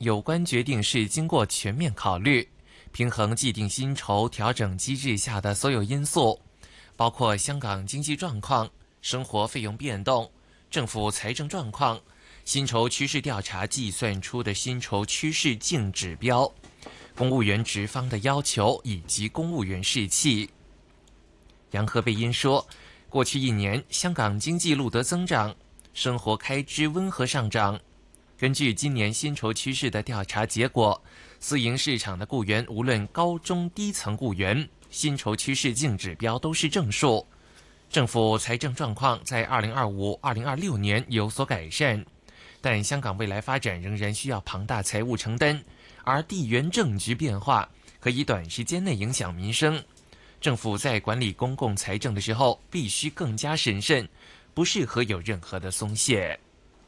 有关决定是经过全面考虑，平衡既定薪酬调整机制下的所有因素，包括香港经济状况、生活费用变动、政府财政状况、薪酬趋势调查计算出的薪酬趋势净指标、公务员职方的要求以及公务员士气。杨何蓓茵说，过去1年香港经济录得增长，生活开支温和上涨。根据今年薪酬趋势的调查结果，私营市场的雇员无论高中低层雇员，薪酬趋势净指标都是正数。政府财政状况在2025、2026年有所改善，但香港未来发展仍然需要庞大财务承担，而地缘政局变化可以短时间内影响民生。政府在管理公共财政的时候必须更加审慎，不适合有任何的松懈。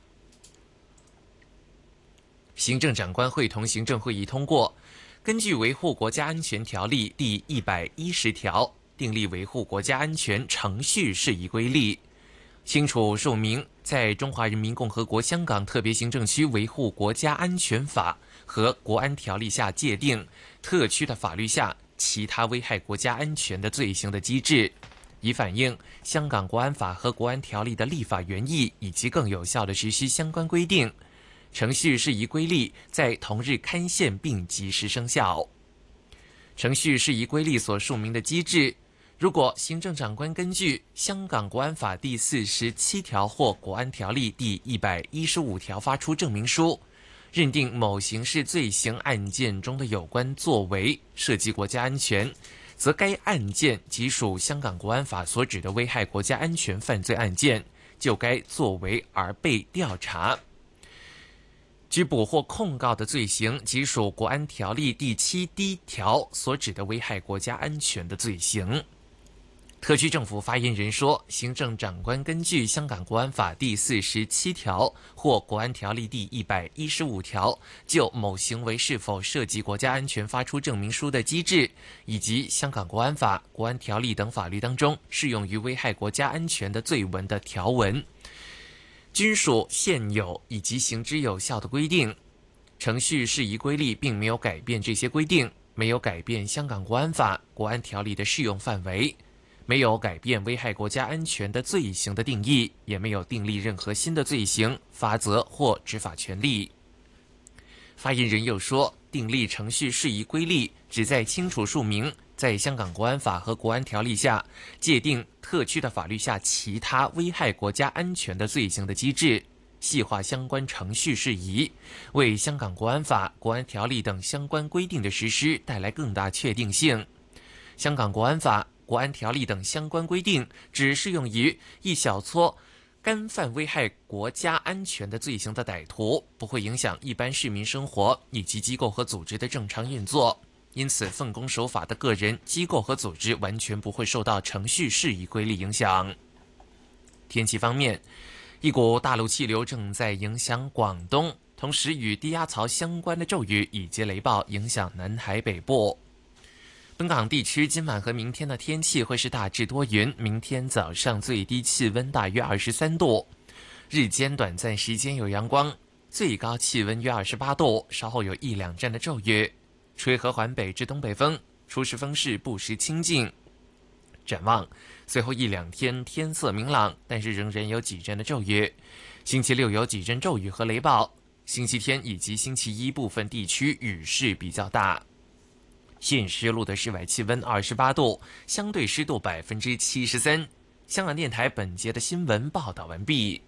行政长官会同行政会议通过，根据《维护国家安全条例》第110条，订立维护国家安全程序事宜规例，清楚述明在中华人民共和国香港特别行政区维护国家安全法和国安条例下界定特区的法律下其他危害国家安全的罪行的机制，以反映香港国安法和国安条例的立法原意，以及更有效地实施相关规定。程序事宜规例在同日刊宪并即时生效。程序事宜规例所述明的机制，如果行政长官根据香港国安法第47条或国安条例第115条发出证明书，认定某刑事罪行案件中的有关作为涉及国家安全，则该案件即属香港国安法所指的危害国家安全犯罪案件，就该作为而被调查。拘捕或控告的罪行即属国安条例第7D 条所指的危害国家安全的罪行。特区政府发言人说，行政长官根据香港国安法第47条或国安条例第115条，就某行为是否涉及国家安全发出证明书的机制，以及香港国安法、国安条例等法律当中适用于危害国家安全的罪文的条文，均属现有以及行之有效的规定。程序事宜规例并没有改变这些规定，没有改变香港国安法、国安条例的适用范围，没有改变危害国家安全的罪行的定义，也没有订立任何新的罪行、法则或执法权利。发言人又说，订立程序事宜规例旨在清楚述明在香港国安法和国安条例下界定特区的法律下其他危害国家安全的罪行的机制，细化相关程序事宜，为香港国安法、国安条例等相关规定的实施带来更大确定性。香港国安法、国安条例等相关规定只适用于一小撮干犯危害国家安全的罪行的歹徒，不会影响一般市民生活以及机构和组织的正常运作。因此，奉公守法的个人、机构和组织完全不会受到程序事宜规例影响。天气方面，一股大陆气流正在影响广东，同时与低压槽相关的骤雨以及雷暴影响南海北部。本港地区今晚和明天的天气会是大致多云，明天早上最低气温大约23度，日间短暂时间有阳光，最高气温约28度，稍后有1-2阵的骤雨，吹和缓北至东北风，初时风势不时清劲。展望随后1-2天天色明朗，但是仍然有几阵的骤雨。星期六有几阵骤雨和雷暴，星期天以及星期一部分地区雨势比较大。现时录的室外气温28度，相对湿度73%。香港电台本节的新闻报道完毕。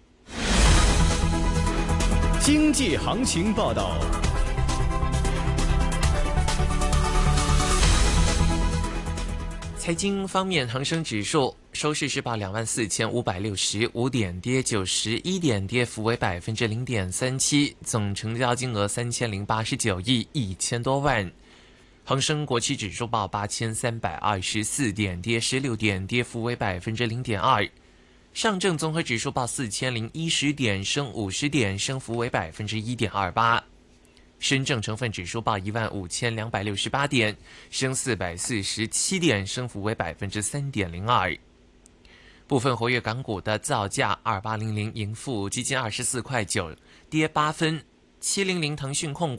经济行情报道。 财经方面，恒生指数收市是报24,565点，跌91点，跌幅为0.37%，总成交金额3089亿1000多万。恒生国企指数报8324点，跌16点，跌幅为0.2%。上证综合指数报4010点，升50点，升幅为1.28%。深证成分指数报15268点，升447点，升幅为3.02%。部分活跃港股的造价：2800盈富基金24.9块，跌8分；700腾讯控股